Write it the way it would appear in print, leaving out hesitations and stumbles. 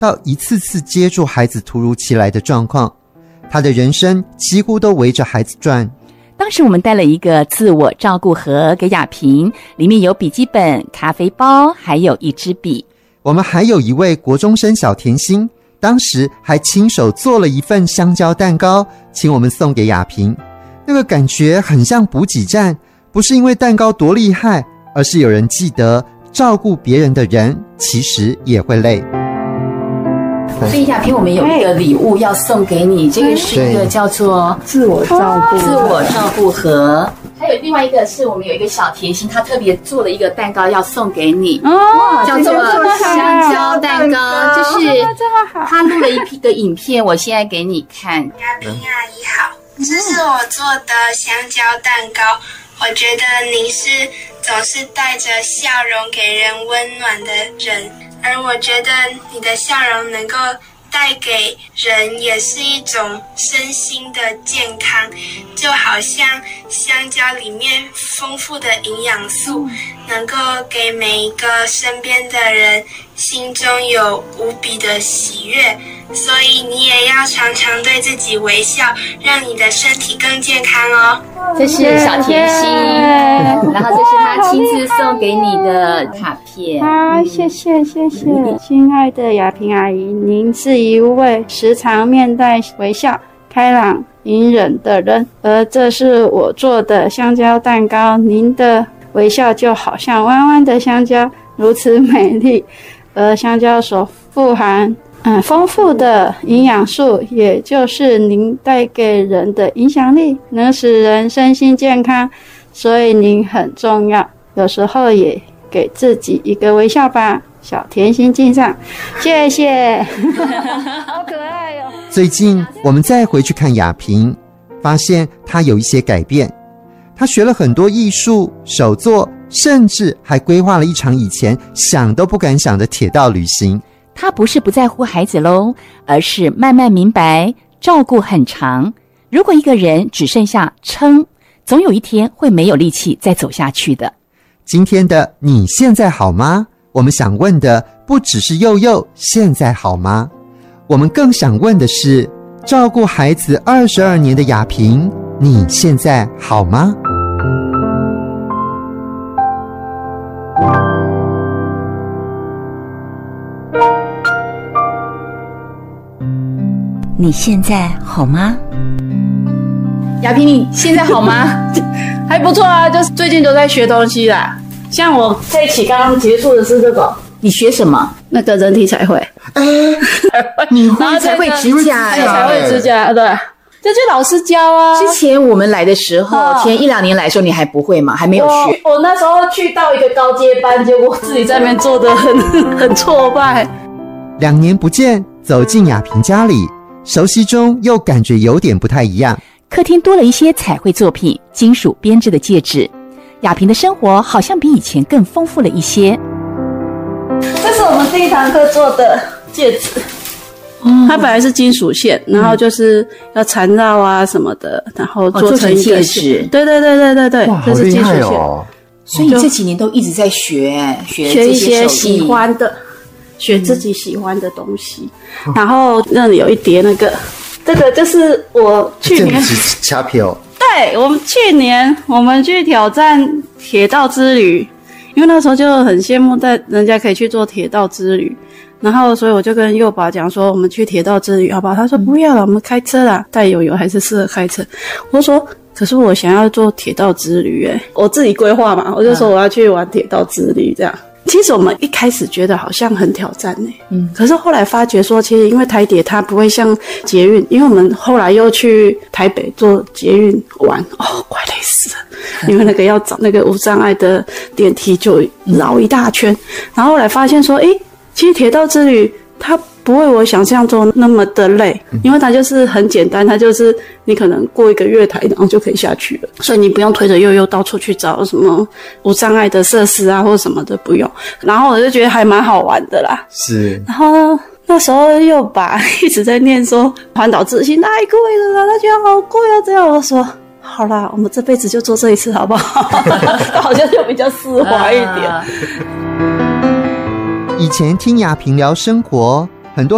到一次次接住孩子突如其来的状况，他的人生几乎都围着孩子转。 当时我们带了一个自我照顾盒给雅萍，里面有笔记本、咖啡包，还有一支笔。 我们还有一位国中生小甜心，当时还亲手做了一份香蕉蛋糕，请我们送给雅萍。那个感觉很像补给站，不是因为蛋糕多厉害，而是有人记得照顾别人的人其实也会累。 所以雅萍，我们有一个礼物要送给你，这个是一个叫做自我照顾盒。还有另外一个是我们有一个小甜心，他特别做了一个蛋糕要送给你，叫做香蕉蛋糕，就是他录了一个影片，我现在给你看。 雅萍阿姨好，这是我做的香蕉蛋糕，我觉得您是总是带着笑容给人温暖的人，而我觉得你的笑容能够带给人也是一种身心的健康，就好像香蕉里面丰富的营养素能够给每一个身边的人心中有无比的喜悦，所以你也要常常对自己微笑，让你的身体更健康哦。 这是小甜心，然后这是他亲自送给你的卡片。 好，谢谢。亲爱的雅萍阿姨，您是一位时常面带微笑、开朗、隐忍的人，而这是我做的香蕉蛋糕。您的微笑就好像弯弯的香蕉，如此美丽，而香蕉所富含丰富的营养素，也就是您带给人的影响力，能使人身心健康，所以您很重要。有时候也给自己一个微笑吧，小甜心敬上，谢谢。好可爱哦。 最近我们再回去看雅萍，发现她有一些改变。她学了很多艺术、手作，甚至还规划了一场以前想都不敢想的铁道旅行。 他不是不在乎孩子咯，而是慢慢明白照顾很长，如果一个人只剩下撑，总有一天会没有力气再走下去的。 今天的你现在好吗？我们想问的不只是佑佑现在好吗？我们更想问的是，照顾孩子22年的雅萍，你现在好吗？ 你现在好吗？ 雅萍，你现在好吗？还不错啊，就是最近都在学东西啦。像我这一期刚刚结束的是这个， 你学什么？ 那个人体彩绘。 你会才会指甲才会指甲，对，这就老师教啊。 之前我们来的时候，前1-2年来的时候，你还不会吗？还没有学。 我那时候去到一个高阶班，结果自己在那边做得很挫败。 2年不见，走进雅萍家里，熟悉中又感觉有点不太一样。 客厅多了一些彩绘作品，金属编织的戒指。雅萍的生活好像比以前更丰富了一些。 这是我们第一堂课做的戒指，它本来是金属线，然后就是要缠绕啊什么的，然后做成一个戒指。 对， 哇， 这是金属线。 所以你这几年都一直在学一些喜欢的，学自己喜欢的东西。然后那里有一叠那个，这个就是我去年卡片哦。 对，我们去年去挑战铁道之旅，因为那时候就很羡慕在人家可以去做铁道之旅，然后所以我就跟佑宝讲说，我们去铁道之旅好不好？他说不要了，我们开车啦，带友友还是适合开车。我就说可是我想要做铁道之旅我自己规划嘛，我就说我要去玩铁道之旅这样。其实我们一开始觉得好像很挑战可是后来发觉说，其实因为台铁它不会像捷运，因为我们后来又去台北坐捷运玩，快累死了，因为那个要找那个无障碍的电梯就绕一大圈，然后后来发现说，其实铁道之旅它不会我想象中那么的累，因为它就是很简单，它就是你可能过一个月台然后就可以下去了，所以你不用推着悠悠到处去找什么无障碍的设施啊或什么的，不用。然后我就觉得还蛮好玩的啦。 是。 然后那时候又一直在念说环岛之行太贵了啦，他觉得好贵啊，这样我说好啦，我们这辈子就做这一次好不好？好像就比较释怀一点。 以前听雅萍聊生活，